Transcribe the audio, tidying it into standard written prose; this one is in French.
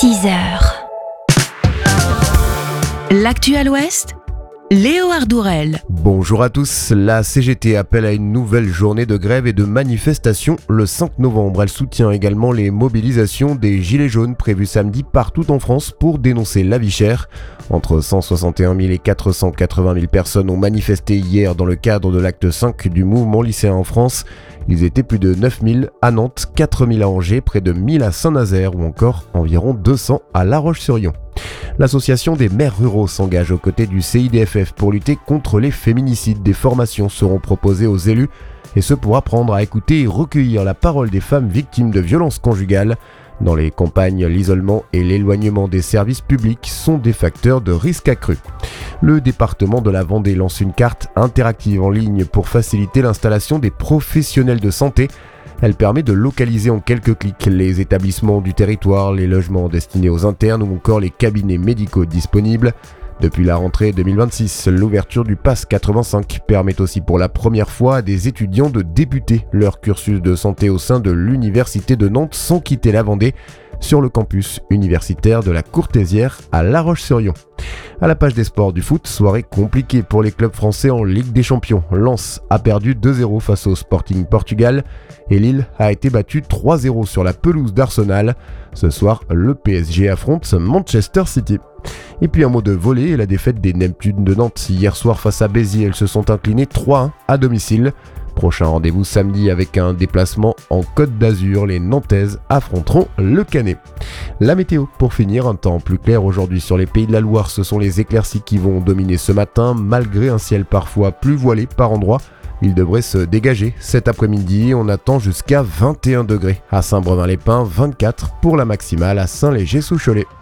6 heures. L'actu à l'Ouest, Léo Ardourel. Bonjour à tous, la CGT appelle à une nouvelle journée de grève et de manifestation le 5 novembre. Elle soutient également les mobilisations des Gilets jaunes prévues samedi partout en France pour dénoncer la vie chère. Entre 161 000 et 480 000 personnes ont manifesté hier dans le cadre de l'acte 5 du mouvement lycéen en France. Ils étaient plus de 9 000 à Nantes, 4 000 à Angers, près de 1 000 à Saint-Nazaire ou encore environ 200 à La Roche-sur-Yon. L'association des maires ruraux s'engage aux côtés du CIDFF pour lutter contre les féminicides. Des formations seront proposées aux élus et ce pour apprendre à écouter et recueillir la parole des femmes victimes de violences conjugales. Dans les campagnes, l'isolement et l'éloignement des services publics sont des facteurs de risque accru. Le département de la Vendée lance une carte interactive en ligne pour faciliter l'installation des professionnels de santé. Elle permet de localiser en quelques clics les établissements du territoire, les logements destinés aux internes ou encore les cabinets médicaux disponibles. Depuis la rentrée 2026, l'ouverture du Pass 85 permet aussi pour la première fois à des étudiants de débuter leur cursus de santé au sein de l'Université de Nantes sans quitter la Vendée, sur le campus universitaire de la Courtésière à La Roche-sur-Yon. À la page des sports du foot, soirée compliquée pour les clubs français en Ligue des Champions. Lens a perdu 2-0 face au Sporting Portugal et Lille a été battu 3-0 sur la pelouse d'Arsenal. Ce soir, le PSG affronte Manchester City. Et puis un mot de volley et la défaite des Neptunes de Nantes hier soir face à Béziers. Elles se sont inclinées 3-1 à domicile. Prochain rendez-vous samedi avec un déplacement en Côte d'Azur. Les Nantaises affronteront le Canet. La météo pour finir, un temps plus clair aujourd'hui sur les Pays de la Loire. Ce sont les éclaircies qui vont dominer ce matin malgré un ciel parfois plus voilé par endroits. Il devrait se dégager cet après-midi. On attend jusqu'à 21 degrés à Saint-Brevin-les-Pins, 24 pour la maximale à Saint-Léger-sous-Cholet.